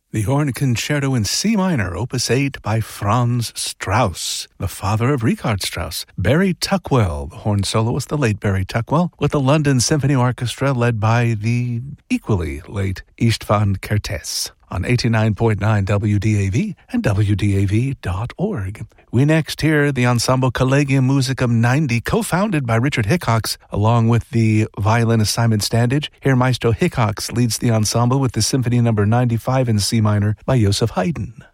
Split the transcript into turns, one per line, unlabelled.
The Horn Concerto in C minor, Opus 8 by Franz Strauss, the father of Richard Strauss. Barry Tuckwell, the horn soloist, the late Barry Tuckwell, with the London Symphony Orchestra led by the equally late Istvan Kertész on 89.9 WDAV and WDAV.org. We next hear the ensemble Collegium Musicum 90, co-founded by Richard Hickox, along with the violinist Simon Standage. Here Maestro Hickox leads the ensemble with the Symphony No. 95 in C minor by Joseph Haydn.